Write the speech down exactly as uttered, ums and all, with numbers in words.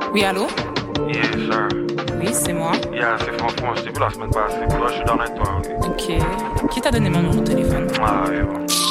Oui, allô? Yes, sir. Oui, c'est moi. Yeah, c'est franchement, je t'ai vu la semaine passée. Puis là, je suis dans les toits. Ok. Qui t'a donné mon numéro de téléphone? Ah, oui, bon.